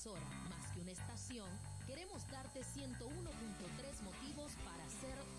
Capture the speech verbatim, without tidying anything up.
emisora más que una estación, queremos darte ciento uno punto tres motivos para ser